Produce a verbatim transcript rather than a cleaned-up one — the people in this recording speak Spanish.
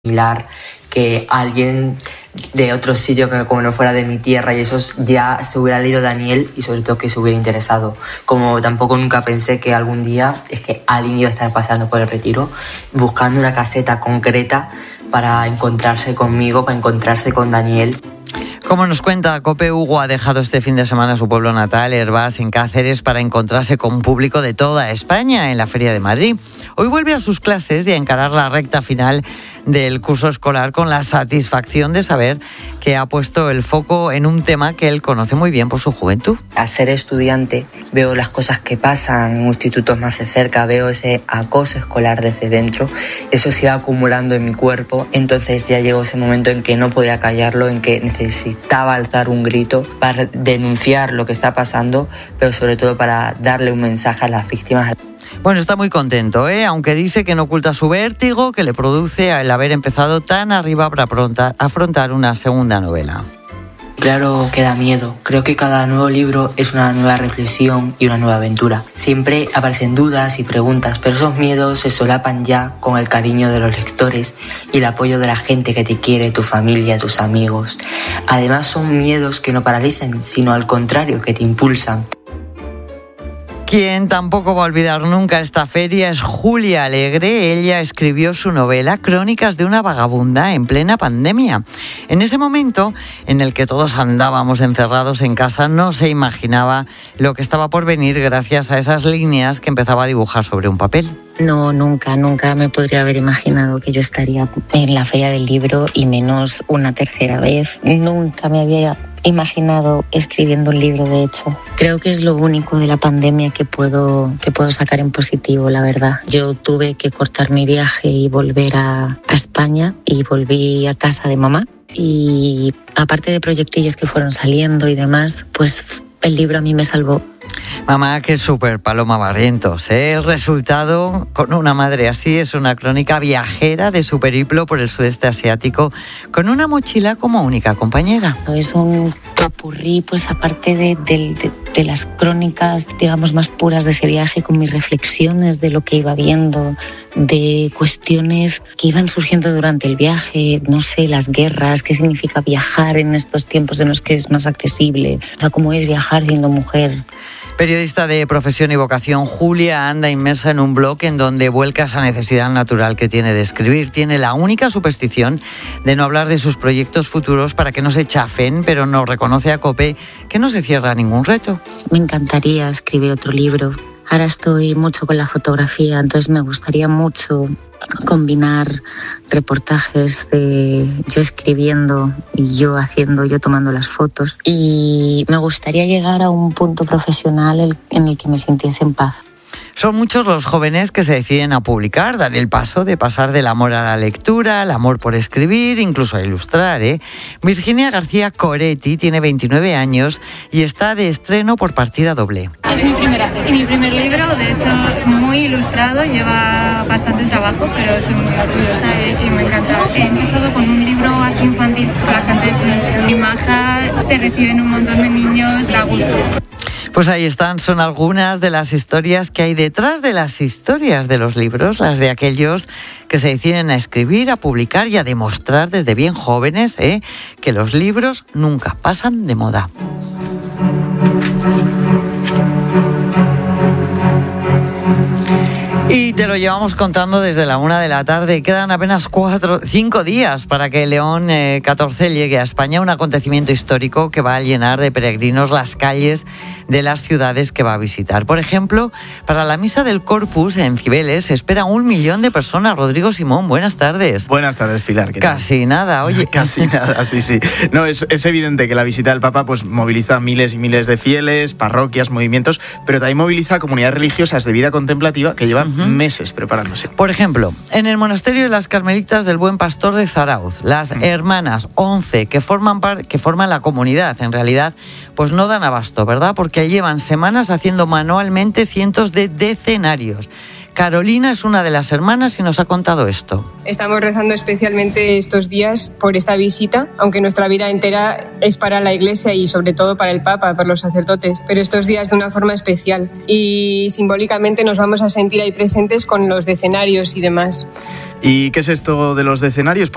similar que alguien de otro sitio que como no fuera de mi tierra, y eso ya se hubiera leído Daniel y sobre todo que se hubiera interesado. Como tampoco nunca pensé que algún día es que alguien iba a estar pasando por el Retiro buscando una caseta concreta para encontrarse conmigo, para encontrarse con Daniel. Como nos cuenta COPE, Hugo ha dejado este fin de semana su pueblo natal, Hervás, en Cáceres, para encontrarse con público de toda España en la Feria de Madrid. Hoy vuelve a sus clases y a encarar la recta final del curso escolar con la satisfacción de saber que ha puesto el foco en un tema que él conoce muy bien por su juventud. Al ser estudiante veo las cosas que pasan en institutos más de cerca, veo ese acoso escolar desde dentro, eso se iba acumulando en mi cuerpo, entonces ya llegó ese momento en que no podía callarlo, en que necesitaba alzar un grito para denunciar lo que está pasando, pero sobre todo para darle un mensaje a las víctimas. Bueno, está muy contento, ¿eh? Aunque dice que no oculta su vértigo que le produce el haber empezado tan arriba para afrontar una segunda novela. Claro que da miedo. Creo que cada nuevo libro es una nueva reflexión y una nueva aventura. Siempre aparecen dudas y preguntas, pero esos miedos se solapan ya con el cariño de los lectores y el apoyo de la gente que te quiere, tu familia, tus amigos. Además son miedos que no paralizan, sino al contrario, que te impulsan. Quien tampoco va a olvidar nunca esta feria es Julia Alegre. Ella escribió su novela Crónicas de una vagabunda en plena pandemia. En ese momento en el que todos andábamos encerrados en casa, no se imaginaba lo que estaba por venir gracias a esas líneas que empezaba a dibujar sobre un papel. No, nunca, nunca me podría haber imaginado que yo estaría en la Feria del Libro y menos una tercera vez. Nunca me había imaginado escribiendo un libro, de hecho. Creo que es lo único de la pandemia que puedo, que puedo sacar en positivo, la verdad. Yo tuve que cortar mi viaje y volver a, a España y volví a casa de mamá. Y aparte de proyectillos que fueron saliendo y demás, pues el libro a mí me salvó. Mamá, qué súper, Paloma Barrientos, ¿eh? El resultado, con una madre así, es una crónica viajera de su periplo por el sudeste asiático, con una mochila como única compañera. Es un popurrí, pues aparte de, de, de, de las crónicas, digamos, más puras de ese viaje, con mis reflexiones de lo que iba viendo, de cuestiones que iban surgiendo durante el viaje, no sé, las guerras, qué significa viajar en estos tiempos en los que es más accesible, o sea, cómo es viajar siendo mujer. Periodista de profesión y vocación, Julia anda inmersa en un blog en donde vuelca esa necesidad natural que tiene de escribir. Tiene la única superstición de no hablar de sus proyectos futuros para que no se chafen, pero no reconoce a COPE que no se cierra ningún reto. Me encantaría escribir otro libro. Ahora estoy mucho con la fotografía, entonces me gustaría mucho combinar reportajes de yo escribiendo y yo haciendo, yo tomando las fotos. Y me gustaría llegar a un punto profesional en el que me sintiese en paz. Son muchos los jóvenes que se deciden a publicar, dar el paso de pasar del amor a la lectura, al amor por escribir, incluso a ilustrar, ¿eh? Virginia García Coretti tiene veintinueve años y está de estreno por partida doble. Es mi primera, mi primer libro, de hecho es muy ilustrado, lleva bastante trabajo, pero estoy muy orgullosa y me encanta. He empezado con un libro así infantil, la gente es muy maja, te reciben un montón de niños, da gusto. Pues ahí están, son algunas de las historias que hay detrás de las historias de los libros, las de aquellos que se deciden a escribir, a publicar y a demostrar desde bien jóvenes, ¿eh?, que los libros nunca pasan de moda. Y te lo llevamos contando desde la una de la tarde. Quedan apenas cuatro, cinco días para que León eh, catorce llegue a España, un acontecimiento histórico que va a llenar de peregrinos las calles de las ciudades que va a visitar. Por ejemplo, para la misa del Corpus en Cibeles se espera un millón de personas. Rodrigo Simón, buenas tardes. Buenas tardes, Pilar. ¿Qué tal? Casi nada, oye. Casi nada, sí, sí. No, es, es evidente que la visita del Papa pues moviliza a miles y miles de fieles, parroquias, movimientos, pero también moviliza a comunidades religiosas de vida contemplativa que llevan uh-huh. meses preparándose. Por ejemplo, en el monasterio de las Carmelitas del Buen Pastor de Zarauz, las uh-huh. hermanas once que forman, par, que forman la comunidad, en realidad, pues no dan abasto, ¿verdad? Porque llevan semanas haciendo manualmente cientos de decenarios. Carolina es una de las hermanas y nos ha contado esto. Estamos rezando especialmente estos días por esta visita, aunque nuestra vida entera es para la Iglesia y sobre todo para el Papa, para los sacerdotes, pero estos días de una forma especial. Y simbólicamente nos vamos a sentir ahí presentes con los decenarios y demás. ¿Y qué es esto de los decenarios?